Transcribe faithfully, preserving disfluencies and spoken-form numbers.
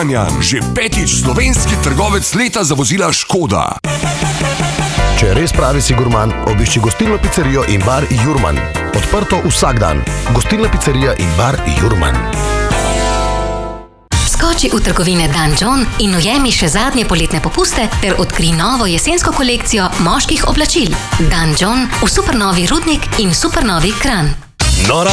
Kranjan, že petič slovenski trgovec leta za vozila Škoda. Če res pravi si gurman, obišči gostilno pizzerijo in bar Jurman. Odprto vsak dan. Gostilna pizzerija in bar Jurman. Skoči v trgovine Dan John in ujemi še zadnje poletne popuste ter odkri novo jesensko kolekcijo moških oblačil. Dan John v supernovi Rudnik in supernovi Kranj. Nora